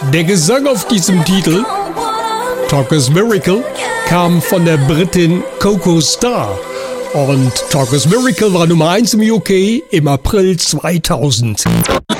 Der Gesang auf diesem Titel, Talker's Miracle, kam von der Britin Coco Star. Und Talker's Miracle war Nummer 1 im UK im April 2000.